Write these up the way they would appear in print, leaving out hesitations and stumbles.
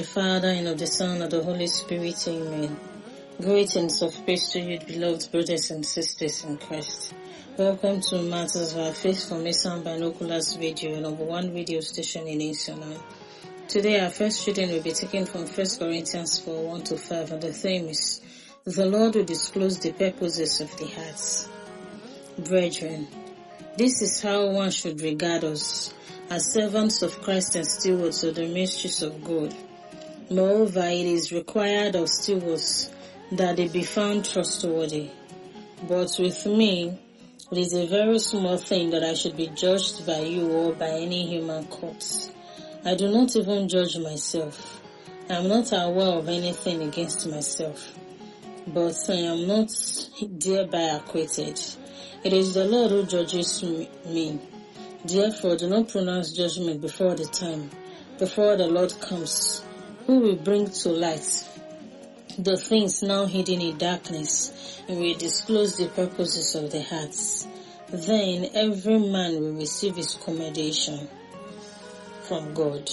Father, and of the Son, and of the Holy Spirit. Amen. Greetings of peace to you, beloved brothers and sisters in Christ. Welcome to Matters of Our Faith from Esan Binoculars Radio, number one radio station in Esan. Today our first reading will be taken from 1 Corinthians 4, 1-5, and the theme is, the Lord will disclose the purposes of the hearts. Brethren, this is how one should regard us, as servants of Christ and stewards of the mysteries of God. Moreover, it is required of stewards that they be found trustworthy. But with me, it is a very small thing that I should be judged by you or by any human courts. I do not even judge myself. I am not aware of anything against myself, but I am not thereby acquitted. It is the Lord who judges me. Therefore, do not pronounce judgment before the time, before the Lord comes, who will bring to light the things now hidden in darkness, and will disclose the purposes of the hearts. Then every man will receive his commendation from God.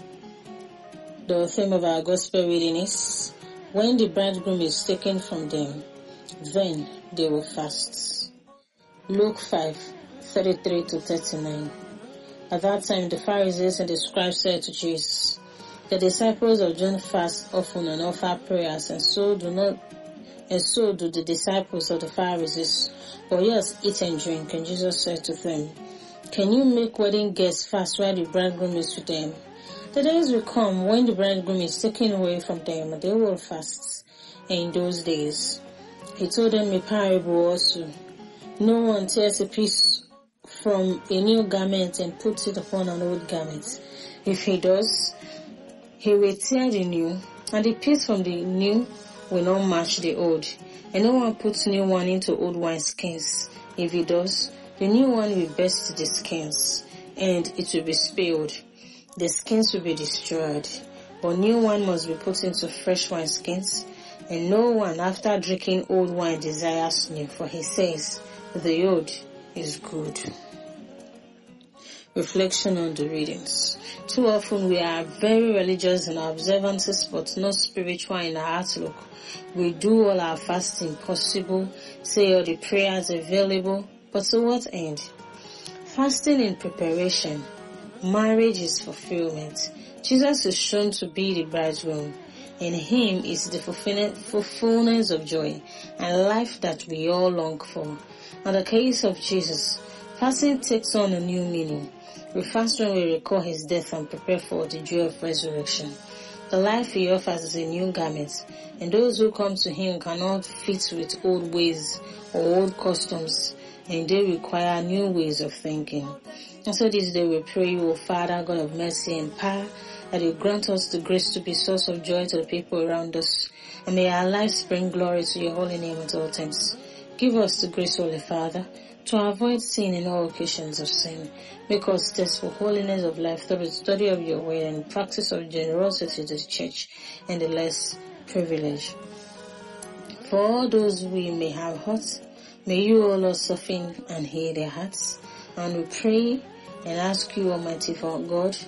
The theme of our gospel reading is, when the bridegroom is taken from them, then they will fast. Luke 5:33-39. At that time the Pharisees and the scribes said to Jesus, the disciples of John fast often and offer prayers, and so do the disciples of the Pharisees, but yours eat and drink. And Jesus said to them, can you make wedding guests fast while the bridegroom is with them? The days will come when the bridegroom is taken away from them, and they will fast. And in those days he told them a parable also. No one tears a piece from a new garment and puts it upon an old garment. If he does, he will tear the new, and the piece from the new will not match the old. And no one puts new wine into old wineskins. If he does, the new one will burst the skins, and it will be spilled. The skins will be destroyed. But new wine must be put into fresh wineskins, and no one after drinking old wine desires new, for he says, the old is good. Reflection on the readings. Too often we are very religious in our observances, but not spiritual in our outlook. We do all our fasting possible, say all the prayers available, but to what end? Fasting in preparation. Marriage is fulfillment. Jesus is shown to be the bridegroom. In him is the fulfillment of joy and life that we all long for. In the case of Jesus, fasting takes on a new meaning. We fast when we recall his death and prepare for the joy of resurrection. The life he offers is a new garment, and those who come to him cannot fit with old ways or old customs, and they require new ways of thinking. And so this day we pray you, O Father, God of mercy and power, that you grant us the grace to be source of joy to the people around us, and may our lives bring glory to your holy name at all times. Give us the grace, Holy Father, to avoid sin in all occasions of sin. Make us test for holiness of life through the study of your word and practice of generosity to the church and the less privileged. For all those we may have hurt, may you, O Lord, soften and heal their hearts. And we pray and ask you, Almighty God,